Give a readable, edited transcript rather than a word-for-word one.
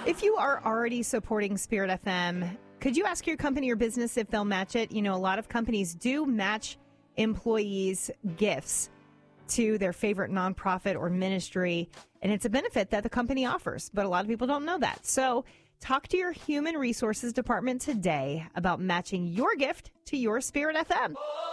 If you are already supporting Spirit FM, could you ask your company or business if they'll match it? You know, a lot of companies do match employees' gifts to their favorite nonprofit or ministry, and it's a benefit that the company offers, but a lot of people don't know that. So talk to your human resources department today about matching your gift to your Spirit FM.